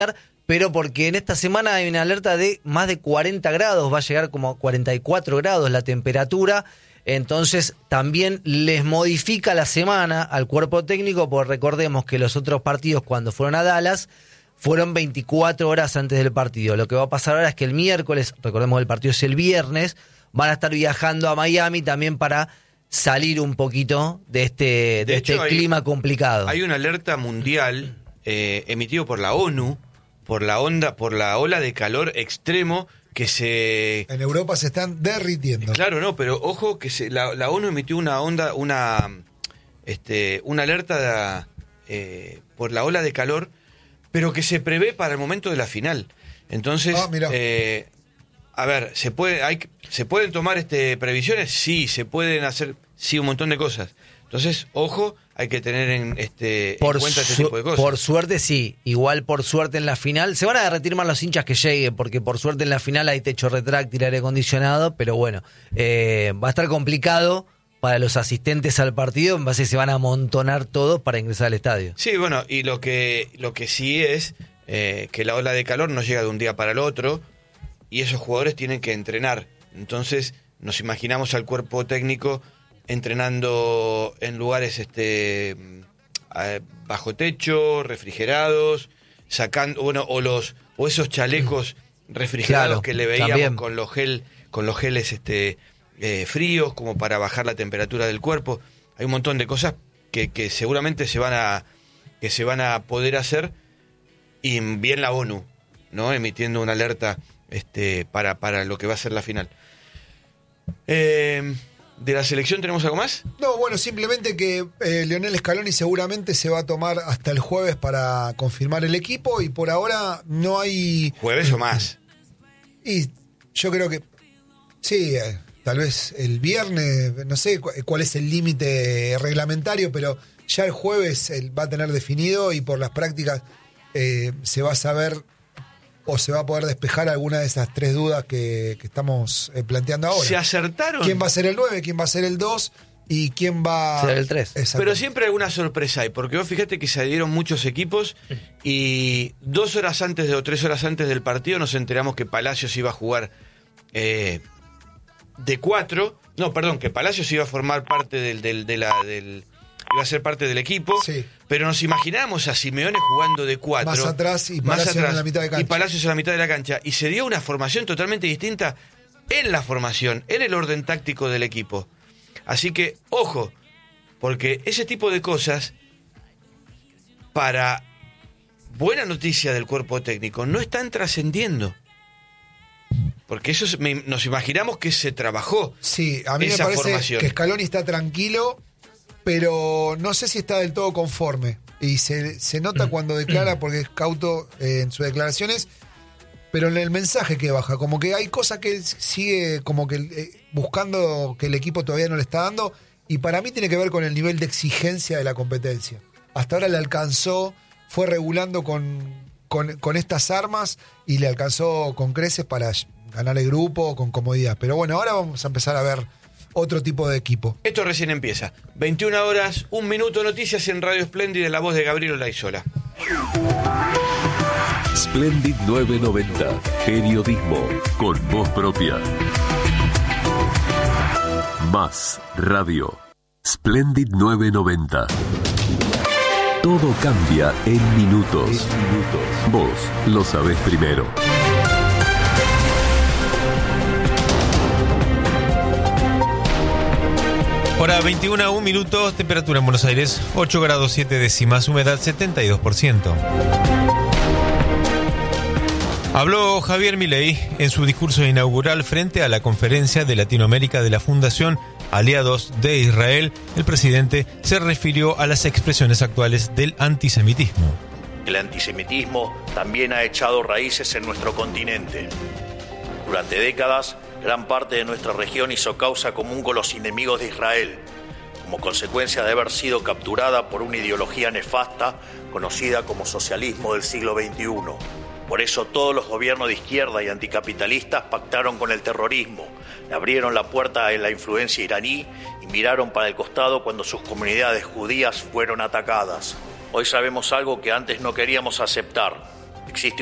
pero porque en esta semana hay una alerta de más de 40 grados, va a llegar como a 44 grados la temperatura, entonces también les modifica la semana al cuerpo técnico, porque recordemos que los otros partidos cuando fueron a Dallas fueron 24 horas antes del partido. Lo que va a pasar ahora es que el miércoles, recordemos que el partido es el viernes, van a estar viajando a Miami también para salir un poquito de este clima complicado. Hay una alerta mundial emitido por la ONU por la ola de calor extremo que se... En Europa se están derritiendo. Claro, no, pero ojo que la ONU emitió una alerta por la ola de calor, pero que se prevé para el momento de la final. Entonces, a ver, ¿se pueden tomar previsiones? Sí, se pueden hacer un montón de cosas. Entonces, ojo, hay que tener en cuenta este tipo de cosas. Por suerte sí, igual por suerte en la final, se van a derretir más los hinchas que lleguen, porque por suerte en la final hay techo retráctil, aire acondicionado, pero bueno, va a estar complicado para los asistentes al partido, en base a que se van a amontonar todos para ingresar al estadio. Sí, bueno, y lo que sí es que la ola de calor no llega de un día para el otro, y esos jugadores tienen que entrenar. Entonces nos imaginamos al cuerpo técnico entrenando en lugares bajo techo, refrigerados, sacando, o esos chalecos refrigerados que le veíamos también con los geles fríos, como para bajar la temperatura del cuerpo. Hay un montón de cosas que seguramente se van a poder hacer, y bien la ONU, ¿no? Emitiendo una alerta para lo que va a ser la final. ¿De la selección tenemos algo más? No, bueno, simplemente que Lionel Scaloni seguramente se va a tomar hasta el jueves para confirmar el equipo, y por ahora no hay... ¿Jueves o más? Y yo creo que sí, tal vez el viernes, no sé cuál es el límite reglamentario, pero ya el jueves él va a tener definido, y por las prácticas se va a saber o se va a poder despejar alguna de esas tres dudas que estamos planteando ahora. ¿Se acertaron? ¿Quién va a ser el 9? ¿Quién va a ser el 2? ¿Y quién va a ser el 3? Pero siempre alguna sorpresa hay, porque vos fíjate que se adhirieron muchos equipos, y 2 horas antes o 3 horas antes del partido nos enteramos que Palacios iba a jugar de 4. No, perdón, que Palacios iba a formar parte iba a ser parte del equipo, sí. Pero nos imaginábamos a Simeone jugando de 4. Más atrás y Palacios en la mitad de cancha. Y Palacios en la mitad de la cancha. Y se dio una formación totalmente distinta en la formación, en el orden táctico del equipo. Así que, ojo, porque ese tipo de cosas, para buena noticia del cuerpo técnico, no están trascendiendo. Porque eso nos imaginamos que se trabajó. Sí, a mí me parece formación. Que Scaloni está tranquilo, pero no sé si está del todo conforme. Y se nota cuando declara, porque es cauto en sus declaraciones, pero en el mensaje que baja, como que hay cosas que sigue como que buscando que el equipo todavía no le está dando, y para mí tiene que ver con el nivel de exigencia de la competencia. Hasta ahora le alcanzó, fue regulando con estas armas, y le alcanzó con creces para ganar el grupo con comodidad. Pero bueno, ahora vamos a empezar a ver otro tipo de equipo. Esto recién empieza. 21 horas, 1 minuto, noticias en Radio Splendid, en la voz de Gabriel Olaizola. Splendid 990, periodismo con voz propia. Más radio. Splendid 990. Todo cambia en minutos. Vos lo sabés primero. Hora 21 a 1 minutos, temperatura en Buenos Aires 8 grados 7 décimas, humedad 72%. Habló Javier Milei en su discurso inaugural frente a la conferencia de Latinoamérica de la Fundación Aliados de Israel. El presidente se refirió a las expresiones actuales del antisemitismo. El antisemitismo también ha echado raíces en nuestro continente. Durante décadas, gran parte de nuestra región hizo causa común con los enemigos de Israel, como consecuencia de haber sido capturada por una ideología nefasta conocida como socialismo del siglo XXI. Por eso todos los gobiernos de izquierda y anticapitalistas pactaron con el terrorismo, le abrieron la puerta a la influencia iraní y miraron para el costado cuando sus comunidades judías fueron atacadas. Hoy sabemos algo que antes no queríamos aceptar. Existe